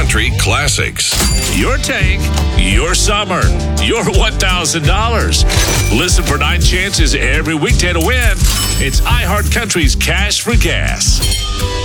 Country classics. Your tank, your summer, your $1,000. Listen for 9 chances every weekday to win. It's iHeart Country's Cash for Gas.